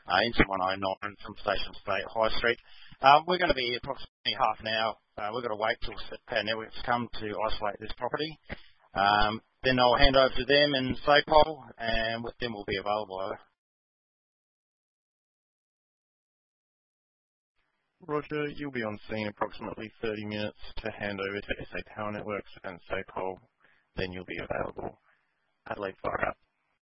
into 109 from Station State High Street. We're going to be approximately half an hour. We've got to wait till Power Networks come to isolate this property. Then I'll hand over to them and SAPOL, and with them will be available. Roger, you'll be on scene approximately 30 minutes to hand over to SA Power Networks and SAPOL. Then you'll be available. Adelaide Fire Up.